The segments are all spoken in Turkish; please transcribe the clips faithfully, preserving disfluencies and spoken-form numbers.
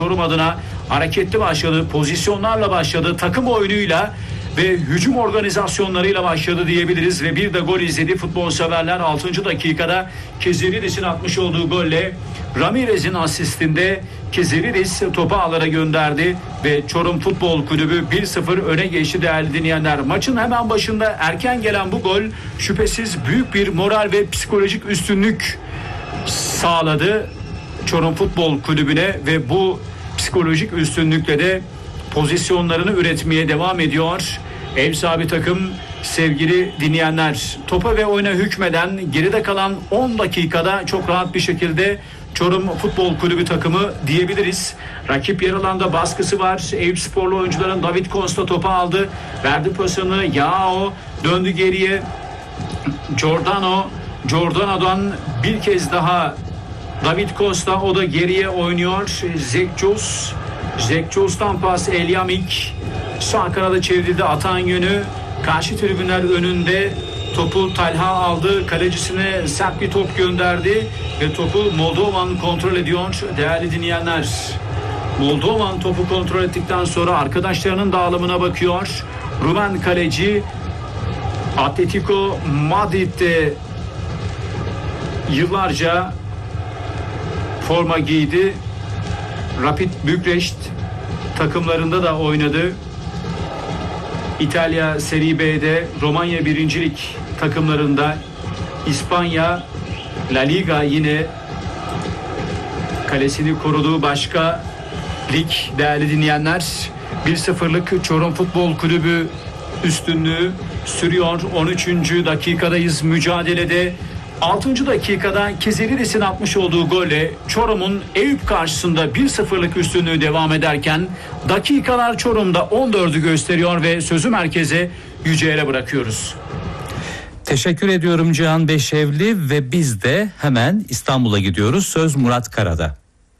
Çorum adına hareketli başladı, pozisyonlarla başladı, takım oyunuyla ve hücum organizasyonlarıyla başladı diyebiliriz ve bir de gol izledi futbol severler. altıncı dakikada Keziridis'in atmış olduğu golle Ramirez'in asistinde Keziridis topu ağlara gönderdi ve Çorum Futbol Kulübü bir sıfır öne geçti değerli dinleyenler. Maçın hemen başında erken gelen bu gol şüphesiz büyük bir moral ve psikolojik üstünlük sağladı Çorum Futbol Kulübü'ne ve bu psikolojik üstünlükle de pozisyonlarını üretmeye devam ediyor. Ev sahibi takım sevgili dinleyenler. Topa ve oyuna hükmeden geride kalan on dakikada çok rahat bir şekilde Çorum Futbol Kulübü takımı diyebiliriz. Rakip yer alanda baskısı var. Eyüpsporlu oyuncuların David Costa topu aldı. Verdi pasını. Yao döndü geriye. Giordano. Giordano'dan bir kez daha David Costa, o da geriye oynuyor. Zekços. Zekços'tan pas Elyamik. Sağ kanada çevrildi, atan yönü. Karşı tribünler önünde topu Talha aldı. Kalecisine sert bir top gönderdi. Ve topu Moldovan kontrol ediyor değerli dinleyenler. Moldovan topu kontrol ettikten sonra arkadaşlarının dağılımına bakıyor. Rumen kaleci Atletico Madrid'de yıllarca forma giydi. Rapid Bükreşt takımlarında da oynadı. İtalya Serie B'de, Romanya birincilik takımlarında, İspanya La Liga yine kalesini koruduğu başka lig değerli dinleyenler. bir sıfırlık Çorum Futbol Kulübü üstünlüğü sürüyor. on üçüncü dakikadayız mücadelede. altıncı dakikada Keziridis'in atmış olduğu golle Çorum'un Eyüp karşısında bir sıfırlık üstünlüğü devam ederken dakikalar Çorum'da on dördü gösteriyor ve sözü merkeze Yücel'e bırakıyoruz. Teşekkür ediyorum Cihan Beşevli ve biz de hemen İstanbul'a gidiyoruz. Söz Murat Kara'da.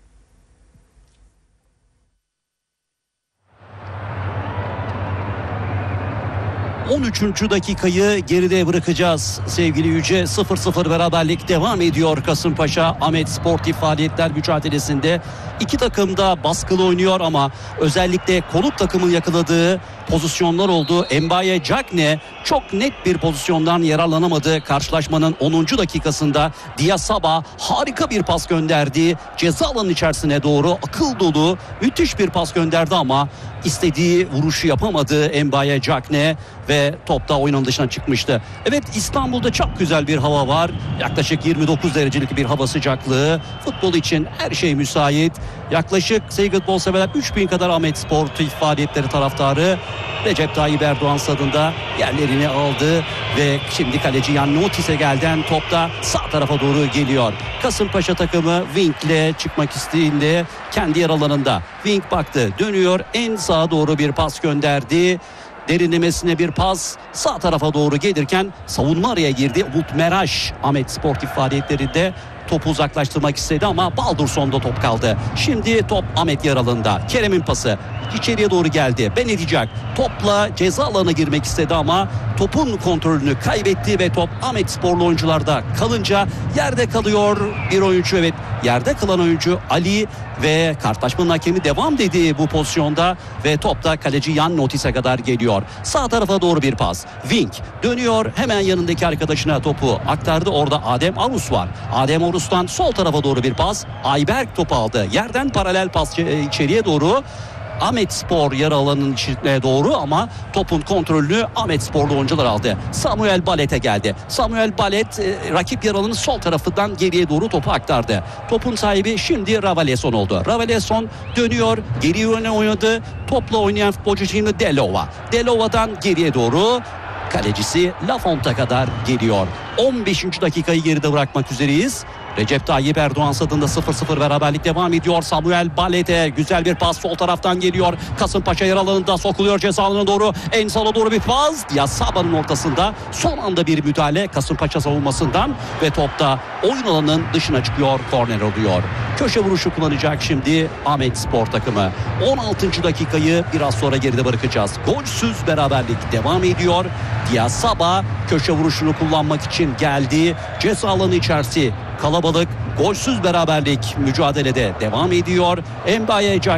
on üçüncü dakikayı geride bırakacağız sevgili Yüce. sıfır sıfır beraberlik devam ediyor Kasımpaşa Ahmet Sportif Faaliyetler mücadelesinde. İki takım da baskılı oynuyor ama özellikle konuk takımın yakaladığı pozisyonlar oldu. Mbaye Cagne çok net bir pozisyondan yararlanamadı. Karşılaşmanın onuncu dakikasında Diasaba harika bir pas gönderdi. Ceza alanının içerisine doğru akıl dolu müthiş bir pas gönderdi ama istediği vuruşu yapamadı Mbaye Cagne ve top da oyunun dışına çıkmıştı. Evet, İstanbul'da çok güzel bir hava var. Yaklaşık yirmi dokuz derecelik bir hava sıcaklığı. Futbol için her şey müsait. Yaklaşık sevgili futbol severler üç bin kadar Ahmet Sportif Faaliyetleri taraftarı Recep Tayyip Erdoğan stadında yerlerini aldı ve şimdi kaleci Jan Notis'e gelden top da sağ tarafa doğru geliyor. Kasımpaşa takımı Wink'le çıkmak isteğinde kendi yer alanında. Wink baktı, dönüyor, en sağa doğru bir pas gönderdi. Derinlemesine bir pas sağ tarafa doğru gelirken savunma araya girdi. Umut Meraş Ahmet Sportif Faaliyetlerinde topu uzaklaştırmak istedi ama Baldurson'da top kaldı. Şimdi top Ahmet Yaralı'nda. Kerem'in pası içeriye doğru geldi. Ben edecek. Topla ceza alanına girmek istedi ama topun kontrolünü kaybetti ve top Ahmet Sporlu oyuncularda kalınca yerde kalıyor bir oyuncu. Evet, yerde kalan oyuncu Ali ve karşılaşmanın hakemi devam dedi bu pozisyonda ve top da kaleci Jan Notis'e kadar geliyor. Sağ tarafa doğru bir pas. Wink dönüyor, hemen yanındaki arkadaşına topu aktardı. Orada Adem Arus var. Adem Arus'tan sol tarafa doğru bir pas. Ayberk topu aldı. Yerden paralel pas içeriye doğru. Ahmet Spor yarı alanın içine doğru ama topun kontrolünü Ahmet Sporlu oyuncular aldı. Samuel Balet'e geldi. Samuel Balet e, rakip yarı alanın sol tarafından geriye doğru topu aktardı. Topun sahibi şimdi Ravaleson oldu. Ravaleson dönüyor, geri yöne oynadı. Topla oynayan futbolcu şimdi Delova. Delova'dan geriye doğru kalecisi Lafont'a kadar geliyor. on beşinci dakikayı geride bırakmak üzereyiz. Recep Tayyip Erdoğan stadında sıfır sıfır beraberlik devam ediyor. Samuel Balet'e güzel bir pas sol taraftan geliyor. Kasımpaşa yer alanında sokuluyor ceza alanına doğru. En sola doğru bir pas. Diasaba'nın ortasında son anda bir müdahale Kasımpaşa savunmasından ve topta oyun alanının dışına çıkıyor. Korner oluyor. Köşe vuruşu kullanacak şimdi Ahmet Spor takımı. on altıncı dakikayı biraz sonra geride bırakacağız. Golsüz beraberlik devam ediyor. Diasaba köşe vuruşunu kullanmak için geldi. Ceza alanı içerisi kalabalık, golsüz beraberlik mücadelede devam ediyor. Mbaye